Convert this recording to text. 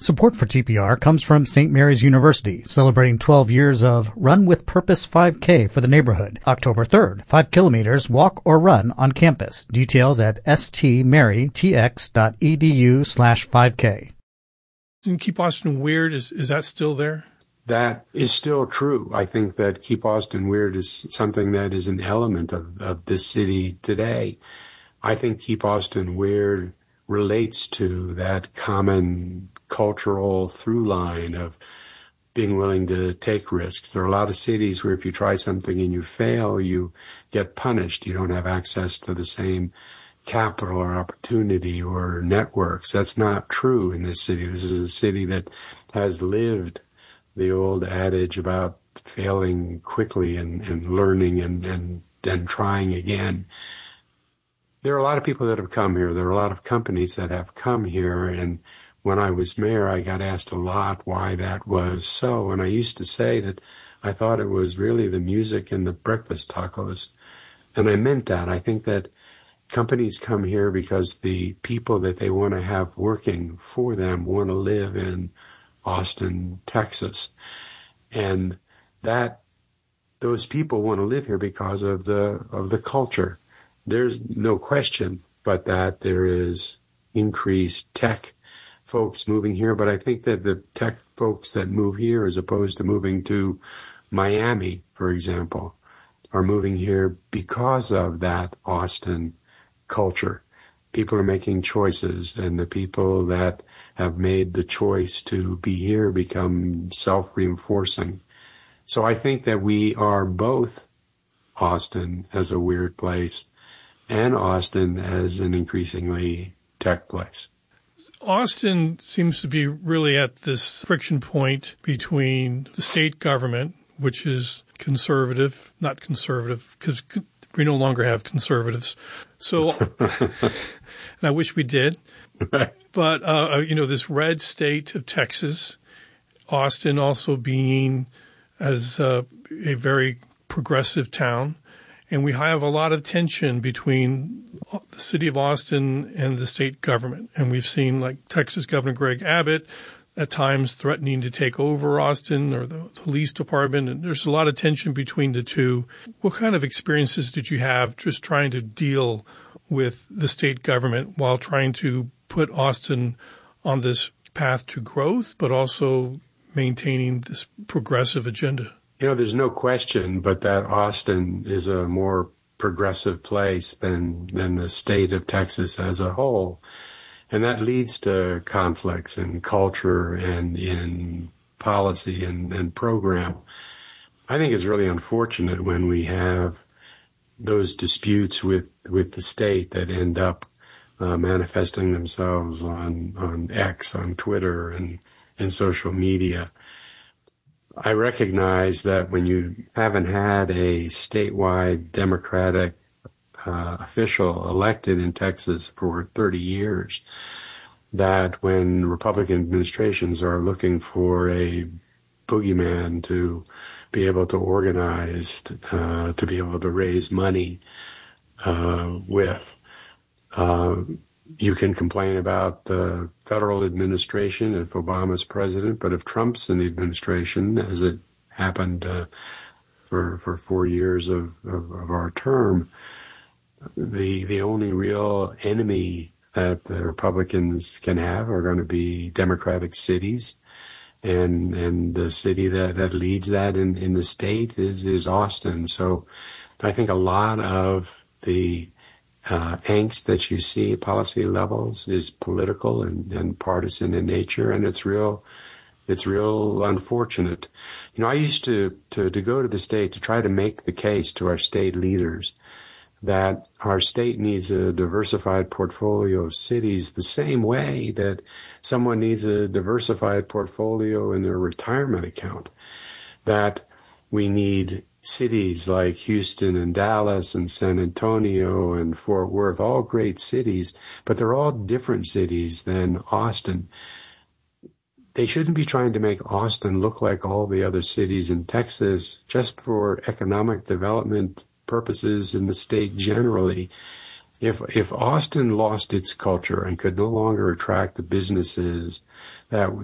Support for TPR comes from St. Mary's University, celebrating 12 years of Run with Purpose 5K for the neighborhood. October 3rd, 5 kilometers, walk or run on campus. Details at stmarytx.edu/5K. Didn't Keep Austin Weird, is that still there? That is still true. I think that Keep Austin Weird is something that is an element of this city today. I think Keep Austin Weird relates to that common cultural through line of being willing to take risks. There are a lot of cities where if you try something and you fail, you get punished. You don't have access to the same capital or opportunity or networks. That's not true in this city. This is a city that has lived the old adage about failing quickly and learning and trying again. There are a lot of people that have come here. There are a lot of companies that have come here, and when I was mayor, I got asked a lot why that was so, and I used to say that I thought it was really the music and the breakfast tacos, and I meant that. I think that companies come here because the people that they want to have working for them want to live in Austin, Texas, and that those people want to live here because of the culture. There's no question but that there is increased tech folks moving here, but I think that the tech folks that move here, as opposed to moving to Miami, for example, are moving here because of that Austin culture. People are making choices, and the people that have made the choice to be here become self-reinforcing. So I think that we are both Austin as a weird place and Austin as an increasingly tech place. Austin seems to be really at this friction point between the state government, which is conservative, not conservative, because we no longer have conservatives. So, and I wish we did. But, this red state of Texas, Austin also being as a very progressive town. And we have a lot of tension between the city of Austin and the state government. And we've seen like Texas Governor Greg Abbott at times threatening to take over Austin or the police department. And there's a lot of tension between the two. What kind of experiences did you have just trying to deal with the state government while trying to put Austin on this path to growth, but also maintaining this progressive agenda? There's no question but that Austin is a more progressive place than the state of Texas as a whole. And that leads to conflicts in culture and in policy and program. I think it's really unfortunate when we have those disputes with the state that end up manifesting themselves on X, on Twitter, and social media. I recognize that when you haven't had a statewide Democratic official elected in Texas for 30 years, that when Republican administrations are looking for a boogeyman to be able to organize, to be able to raise money with, you can complain about the federal administration if Obama's president, but if Trump's in the administration, as it happened for 4 years of our term, the only real enemy that the Republicans can have are going to be Democratic cities, and the city that leads that in the state is Austin. So I think a lot of the angst that you see at policy levels is political and partisan in nature, and it's real unfortunate. I used to go to the state to try to make the case to our state leaders that our state needs a diversified portfolio of cities the same way that someone needs a diversified portfolio in their retirement account, that we need cities like Houston and Dallas and San Antonio and Fort Worth, all great cities, but they're all different cities than Austin. They shouldn't be trying to make Austin look like all the other cities in Texas just for economic development purposes in the state generally. If Austin lost its culture and could no longer attract the businesses that